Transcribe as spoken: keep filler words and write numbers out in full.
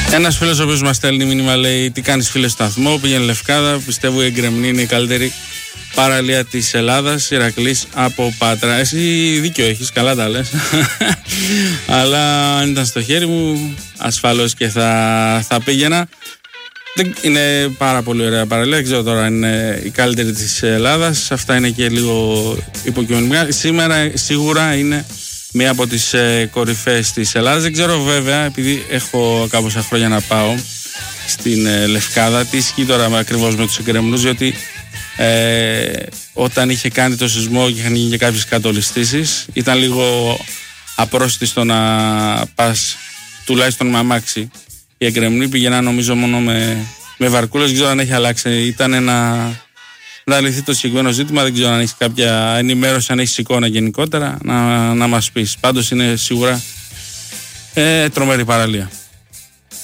Ένας φίλος ο οποίος μας στέλνει μήνυμα λέει: τι κάνεις φίλε στο σταθμό, πήγαινε Λευκάδα. Πιστεύω η Εγκρεμνή είναι η καλύτερη παραλία της Ελλάδας. Ηρακλής από Πάτρα. Εσύ δίκιο έχεις, καλά τα λες. Αλλά αν ήταν στο χέρι μου, ασφαλώς και θα, θα πήγαινα. Είναι πάρα πολύ ωραία παραλία. Δεν ξέρω τώρα αν είναι η καλύτερη της Ελλάδας. Αυτά είναι και λίγο υποκειμενικά. Σήμερα σίγουρα είναι μία από τις ε, κορυφές της Ελλάδας. Δεν ξέρω βέβαια, επειδή έχω κάμποσα χρόνια να πάω στην ε, Λευκάδα, τι ισχύει τώρα ακριβώς με τους Εγκρεμνούς, διότι ε, όταν είχε κάνει το σεισμό και είχαν γίνει και κάποιες κατολιστήσεις, ήταν λίγο απρόσιτο να πας τουλάχιστον με αμάξι. Οι Εγκρεμνοί πήγαιναν νομίζω μόνο με, με βαρκούλες. Δεν ξέρω αν έχει αλλάξει. Ήταν ένα... να λυθεί το συγκεκριμένο ζήτημα. Δεν ξέρω αν έχει κάποια ενημέρωση, αν έχει εικόνα γενικότερα, να, να μας πεις. Πάντως είναι σίγουρα ε, τρομερή παραλία.